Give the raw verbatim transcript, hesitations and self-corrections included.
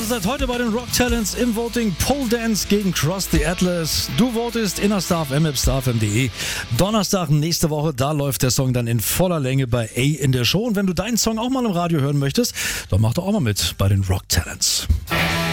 Also seit heute bei den Rock Talents im Voting Pole Dance gegen Cross the Atlas. Du votest Innerstar F M, Star F M punkt de. Donnerstag nächste Woche, da läuft der Song dann in voller Länge bei A in der Show. Und wenn du deinen Song auch mal im Radio hören möchtest, dann mach doch auch mal mit bei den Rock Talents.